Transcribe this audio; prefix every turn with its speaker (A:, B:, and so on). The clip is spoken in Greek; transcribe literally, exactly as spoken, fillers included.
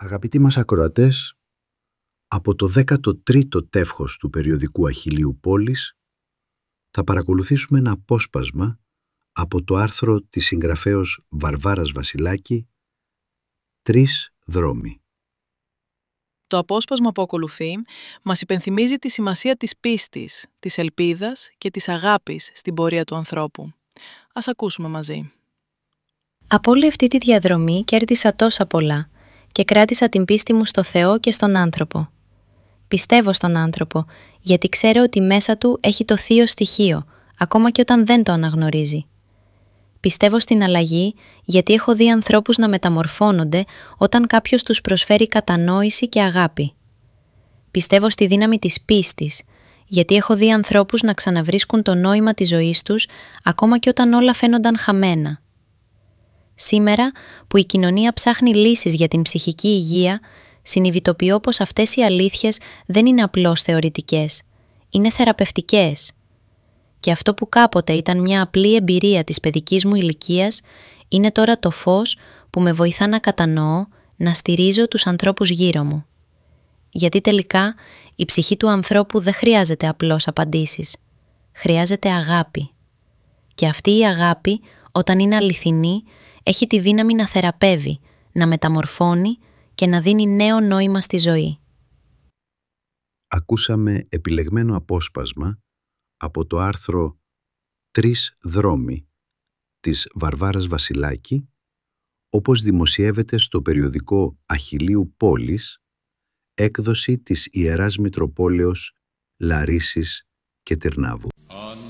A: Αγαπητοί μας ακροατές, από το δέκατο τρίτο τεύχος του περιοδικού Αχιλλείου Πόλης θα παρακολουθήσουμε ένα απόσπασμα από το άρθρο της συγγραφέως Βαρβάρας Βασιλάκη «Τρεις δρόμοι».
B: Το απόσπασμα που ακολουθεί μας υπενθυμίζει τη σημασία της πίστης, της ελπίδας και της αγάπης στην πορεία του ανθρώπου. Ας ακούσουμε μαζί.
C: Από όλη αυτή τη διαδρομή κέρδισα τόσα πολλά και κράτησα την πίστη μου στο Θεό και στον άνθρωπο. Πιστεύω στον άνθρωπο, γιατί ξέρω ότι μέσα του έχει το θείο στοιχείο, ακόμα και όταν δεν το αναγνωρίζει. Πιστεύω στην αλλαγή, γιατί έχω δει ανθρώπους να μεταμορφώνονται όταν κάποιος τους προσφέρει κατανόηση και αγάπη. Πιστεύω στη δύναμη της πίστης, γιατί έχω δει ανθρώπους να ξαναβρίσκουν το νόημα της ζωής τους, ακόμα και όταν όλα φαίνονταν χαμένα. Σήμερα, που η κοινωνία ψάχνει λύσεις για την ψυχική υγεία, συνειδητοποιώ πως αυτές οι αλήθειες δεν είναι απλώς θεωρητικές, είναι θεραπευτικές. Και αυτό που κάποτε ήταν μια απλή εμπειρία της παιδικής μου ηλικίας, είναι τώρα το φως που με βοηθά να κατανοώ, να στηρίζω τους ανθρώπους γύρω μου. Γιατί τελικά η ψυχή του ανθρώπου δεν χρειάζεται απλώς απαντήσεις, χρειάζεται αγάπη. Και αυτή η αγάπη, όταν είναι αληθινή, έχει τη δύναμη να θεραπεύει, να μεταμορφώνει και να δίνει νέο νόημα στη ζωή.
A: Ακούσαμε επιλεγμένο απόσπασμα από το άρθρο «Τρεις δρόμοι» της Βαρβάρας Βασιλάκη, όπως δημοσιεύεται στο περιοδικό Αχιλλείου Πόλης, έκδοση της Ιεράς Μητροπόλεως Λαρίσσης και Τυρνάβου.